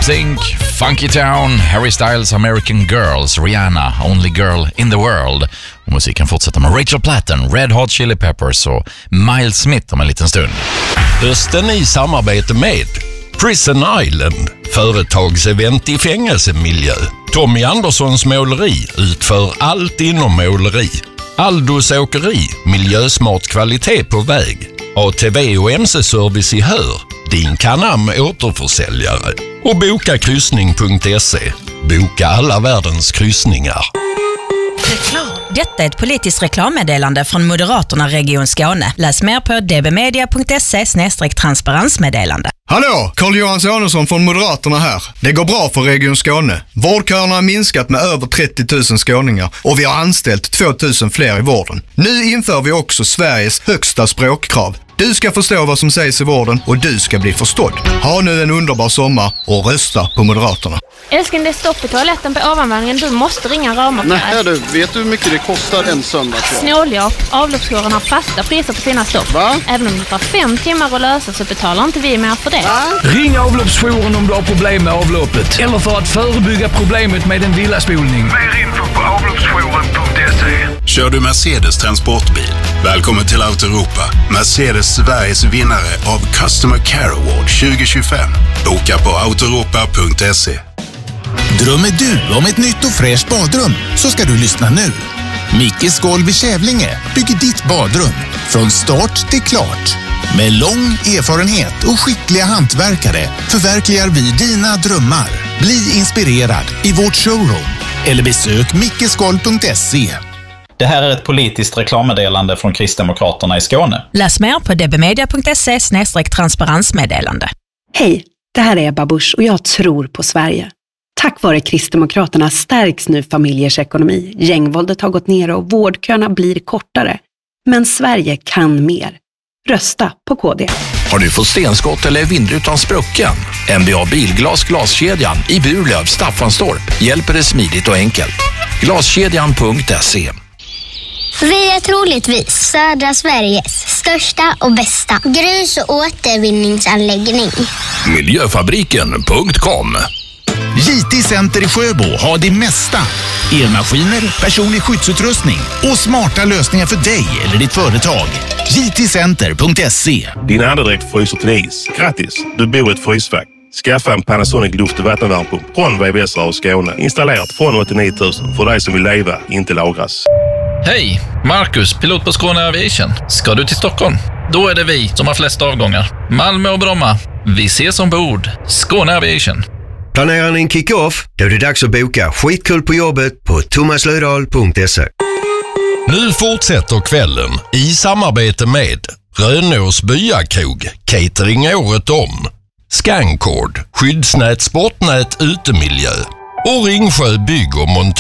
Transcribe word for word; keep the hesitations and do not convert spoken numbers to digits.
Sync, Funky Town, Harry Styles, American Girls, Rihanna, Only Girl in the World. Och musiken fortsätter med Rachel Platten, Red Hot Chili Peppers och Miles Smith om en liten stund. Hösten i samarbete med Prison Island, företagsevent i fängelsemiljö. Tommy Anderssons måleri utför allt inom måleri. Aldos åkeri, miljösmart kvalitet på väg. A T V och M C-service i Hör, din Canam återförsäljare. Och boka kryssning punkt se. Boka alla världens kryssningar. Reklam. Detta är ett politiskt reklammeddelande från Moderaterna Region Skåne. Läs mer på d b media punkt se slash transparensmeddelande. Hallå, Carl-Johan Sonesson från Moderaterna här. Det går bra för Region Skåne. Vårdköerna har minskat med över trettio tusen skåningar och vi har anställt två tusen fler i vården. Nu inför vi också Sveriges högsta språkkrav. Du ska förstå vad som sägs i vården och du ska bli förstådd. Ha nu en underbar sommar och rösta på Moderaterna. Älskling, det är stopp i toaletten på ovanvåningen. Du måste ringa rörmokare. Nej du, vet du hur mycket det kostar en söndag? Snåljåp, avloppsjåren har fasta priser på sina stopp. Va? Även om det tar fem timmar att lösa så betalar inte vi mer för det. Va? Ring avloppsjouren om du har problem med avloppet. Eller för att förebygga problemet med en villaspolning. Mer info på avloppsjouren punkt se. Kör du Mercedes transportbil? Välkommen till Autoropa. Mercedes Sveriges vinnare av Customer Care Award tjugo tjugofem. Boka på autoropa punkt se. Drömmer du om ett nytt och fräscht badrum så ska du lyssna nu. Mickes Golv i Kävlinge bygger ditt badrum från start till klart. Med lång erfarenhet och skickliga hantverkare förverkligar vi dina drömmar. Bli inspirerad i vårt showroom eller besök mickesgolv punkt se. Det här är ett politiskt reklammeddelande från Kristdemokraterna i Skåne. Läs mer på d b media punkt se slash transparensmeddelande. Hej, det här är Ebba Busch och jag tror på Sverige. Tack vare Kristdemokraterna stärks nu familjers ekonomi. Gängvåldet har gått ner och vårdköerna blir kortare. Men Sverige kan mer. Rösta på K D. Har du fått stenskott eller vindrutan sprucken? N B A Bilglas glaskedjan i Burlöv, Staffanstorp hjälper dig smidigt och enkelt. glaskedjan punkt se. Vi är troligtvis södra Sveriges största och bästa grus- och återvinningsanläggning. miljöfabriken punkt com. J T Center i Sjöbo har det mesta. Elmaskiner, personlig skyddsutrustning och smarta lösningar för dig eller ditt företag. J T center punkt se. Din andedräkt fryser till is. Grattis, du bor i ett frysfack. Skaffa en Panasonic luft- och vattenvärmepump från V V S och Skåne. Installerat från åttionio tusen för dig som vill leva, inte lagras. Hej, Marcus, pilot på Skåne Aviation. Ska du till Stockholm? Då är det vi som har flest avgångar. Malmö och Bromma. Vi ses ombord. Skåne Aviation. Planerar ni en kick-off? Då är det dags att boka skitkul på jobbet på thomas lödahl punkt se. Nu fortsätter kvällen i samarbete med Rönås Byakrog, catering året om. Scancord, skyddsnät, sportnät, utemiljö och Ringsjö bygg och montör.